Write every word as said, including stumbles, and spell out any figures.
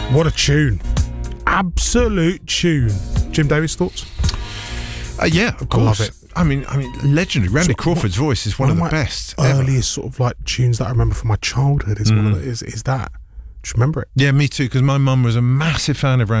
What a tune. Absolute tune. Jim Davis, thoughts? Uh, yeah, of course. I love it. I mean, I mean, legendary. Randy So, Crawford's what, voice is one, one of of the my best ever. earliest sort of like tunes that I remember from my childhood is mm. one of the, is, is that. Do you remember it? Yeah, me too, because my mum was a massive fan of Randy